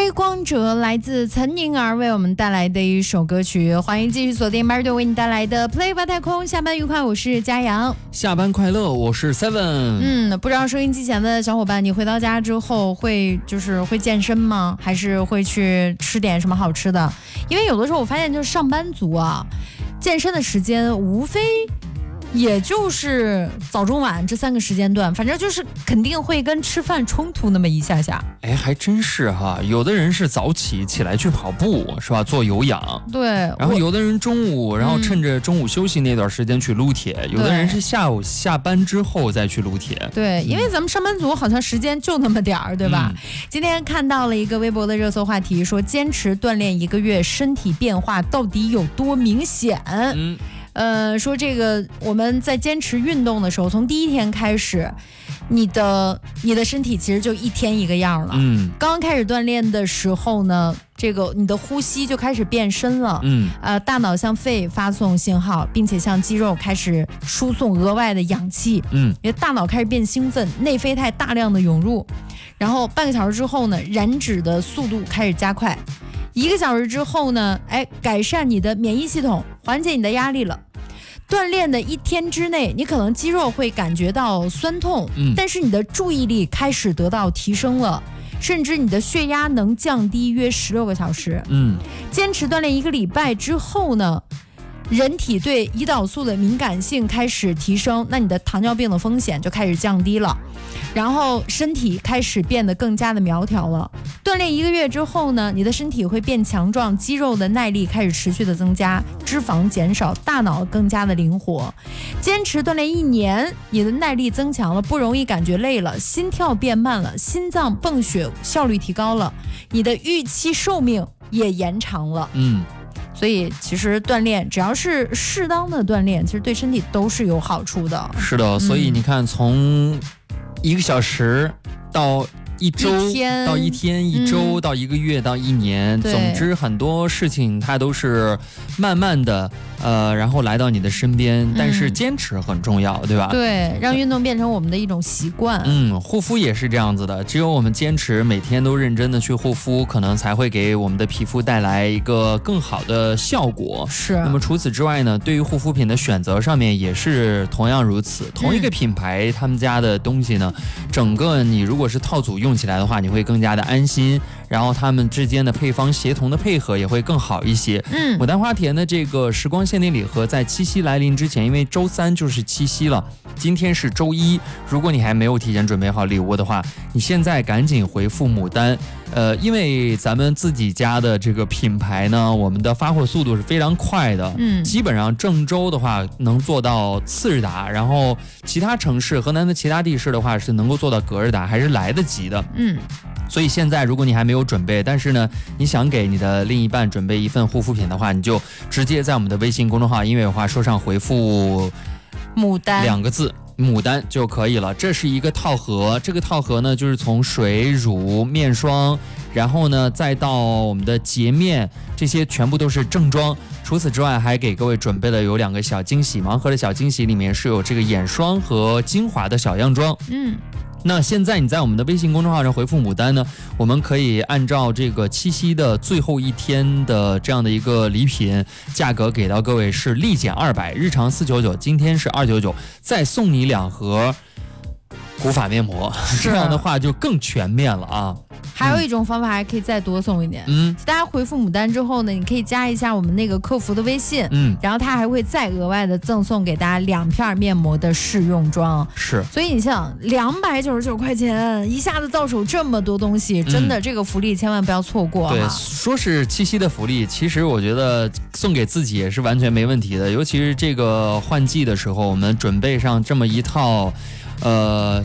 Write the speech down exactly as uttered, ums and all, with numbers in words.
追光者来自岑宁儿为我们带来的一首歌曲，欢迎继续锁定八十九为你带来的 Play 吧太空。下班愉快，我是佳阳。 下班快乐，我是 Seven。 嗯，不知道收音机前的小伙伴，你回到家之后会就是会健身吗？还是会去吃点什么好吃的？因为有的时候我发现，就是上班族啊，健身的时间无非也就是早中晚这三个时间段，反正就是肯定会跟吃饭冲突那么一下下。 哎，还真是哈，有的人是早起起来去跑步，是吧？做有氧。 对。 然后有的人中午，然后趁着中午休息那段时间去撸铁，嗯、有的人是下午下班之后再去撸铁。 对，因为咱们上班族好像时间就那么点儿，对吧？嗯、今天看到了一个微博的热搜话题，说坚持锻炼一个月，身体变化到底有多明显？嗯。呃，说这个我们在坚持运动的时候，从第一天开始，你的你的身体其实就一天一个样了。嗯，刚开始锻炼的时候呢，这个你的呼吸就开始变深了。嗯，呃，大脑向肺发送信号，并且向肌肉开始输送额外的氧气。嗯，因为大脑开始变兴奋，内啡肽大量的涌入，然后半个小时之后呢，燃脂的速度开始加快。一个小时之后呢，哎，改善你的免疫系统，缓解你的压力了。锻炼的一天之内，你可能肌肉会感觉到酸痛，嗯，但是你的注意力开始得到提升了，甚至你的血压能降低约十六个小时。嗯，坚持锻炼一个礼拜之后呢，人体对胰岛素的敏感性开始提升，那你的糖尿病的风险就开始降低了，然后身体开始变得更加的苗条了。锻炼一个月之后呢，你的身体会变强壮，肌肉的耐力开始持续的增加，脂肪减少，大脑更加的灵活。坚持锻炼一年，你的耐力增强了，不容易感觉累了，心跳变慢了，心脏泵血效率提高了，你的预期寿命也延长了。嗯。所以其实锻炼只要是适当的锻炼，其实对身体都是有好处的。 是的，所以你看，从一个小时到一周到一天，一周到一个月到一年，总之很多事情它都是慢慢的呃，然后来到你的身边，但是坚持很重要，对吧？ 对，让运动变成我们的一种习惯。 嗯，护肤也是这样子的，只有我们坚持每天都认真的去护肤，可能才会给我们的皮肤带来一个更好的效果。 是。 那么除此之外呢，对于护肤品的选择上面也是同样如此。同一个品牌，嗯、他们家的东西呢，整个你如果是套组用起来的话，你会更加的安心，然后他们之间的配方协同的配合也会更好一些。嗯，牡丹花田的这个时光限定礼盒在七夕来临之前，因为周三就是七夕了，今天是周一，如果你还没有提前准备好礼物的话，你现在赶紧回复牡丹。呃，因为咱们自己家的这个品牌呢，我们的发货速度是非常快的，嗯，基本上郑州的话能做到次日达，然后其他城市，河南的其他地市的话是能够做到隔日达，还是来得及的，嗯。所以现在如果你还没有准备，但是呢你想给你的另一半准备一份护肤品的话，你就直接在我们的微信公众号音乐有话说上回复牡丹两个字，牡丹就可以了。这是一个套盒，这个套盒呢就是从水、乳、面霜，然后呢再到我们的洁面，这些全部都是正装。除此之外还给各位准备了有两个小惊喜，盲盒的小惊喜里面是有这个眼霜和精华的小样装。嗯，那现在你在我们的微信公众号上回复牡丹呢，我们可以按照这个七夕的最后一天的这样的一个礼品价格给到各位是立减二百，日常四九九，今天是二九九，再送你两盒古法面膜，这样的话就更全面了啊。 还有一种方法还可以再多送一点，嗯，大家回复牡丹之后呢，你可以加一下我们那个客服的微信，嗯，然后他还会再额外的赠送给大家两片面膜的试用装。 是， 所以你想两百九十九块钱一下子到手这么多东西，真的、嗯、这个福利千万不要错过。 对，说是七夕的福利，其实我觉得送给自己也是完全没问题的，尤其是这个换季的时候，我们准备上这么一套呃，